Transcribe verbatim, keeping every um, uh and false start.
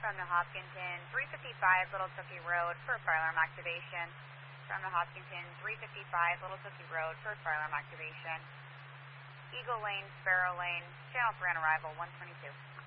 from the Hopkinton, three fifty-five Little Tookie Road for fire alarm activation. From the Hopkinton, three fifty-five Little Tookie Road for fire alarm activation. Eagle Lane, Sparrow Lane, channel for an arrival one twenty-two.